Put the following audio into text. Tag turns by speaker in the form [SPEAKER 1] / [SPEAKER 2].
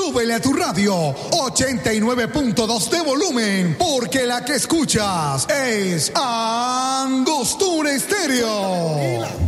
[SPEAKER 1] súbele a tu radio 89.2 de volumen, porque la que escuchas es Angostura Estéreo.